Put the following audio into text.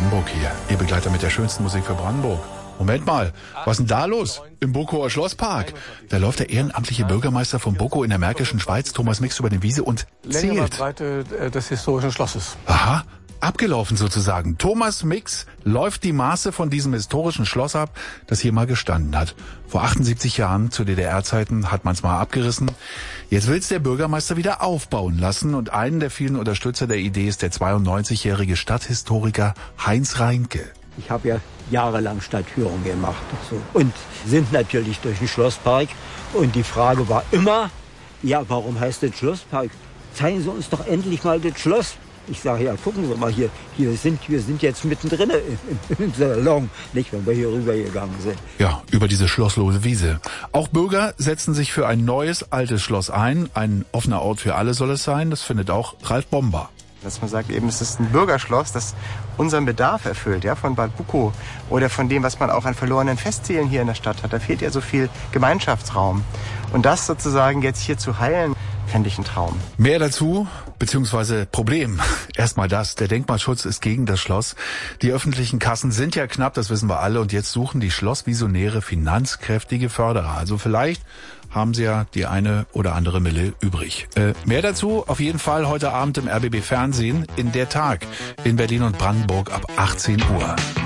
Brandenburg hier. Ihr Begleiter mit der schönsten Musik für Brandenburg. Moment mal, was ist denn da los? Im Bokower Schlosspark. Da läuft der ehrenamtliche Bürgermeister von Bokow in der Märkischen Schweiz, Thomas Mix, über die Wiese und Länge und zählt. Breite des historischen Schlosses. Aha, abgelaufen sozusagen. Thomas Mix läuft die Maße von diesem historischen Schloss ab, das hier mal gestanden hat. Vor 78 Jahren, zu DDR-Zeiten, hat man es mal abgerissen. Jetzt will es der Bürgermeister wieder aufbauen lassen und einen der vielen Unterstützer der Idee ist der 92-jährige Stadthistoriker Heinz Reinke. Ich habe ja jahrelang Stadtführung gemacht und sind natürlich durch den Schlosspark. Und die Frage war immer, ja, warum heißt das Schlosspark? Zeigen Sie uns doch endlich mal das Schloss. Ich sage, ja, gucken Sie mal, wir sind jetzt mittendrin im Salon, nicht, wenn wir hier rübergegangen sind. Ja, über diese schlosslose Wiese. Auch Bürger setzen sich für ein neues, altes Schloss ein. Ein offener Ort für alle soll es sein. Das findet auch Ralf Bomber. Dass man sagt, eben, es ist ein Bürgerschloss, das unseren Bedarf erfüllt, ja, von Bad Bukow oder von dem, was man auch an verlorenen Festzielen hier in der Stadt hat. Da fehlt ja so viel Gemeinschaftsraum. Und das sozusagen jetzt hier zu heilen, fände ich ein Traum. Mehr dazu, beziehungsweise Problem. Erstmal das, der Denkmalschutz ist gegen das Schloss. Die öffentlichen Kassen sind ja knapp, das wissen wir alle. Und jetzt suchen die Schlossvisionäre finanzkräftige Förderer. Also vielleicht haben sie ja die eine oder andere Mille übrig. Mehr dazu auf jeden Fall heute Abend im RBB Fernsehen in Der Tag in Berlin und Brandenburg ab 18 Uhr.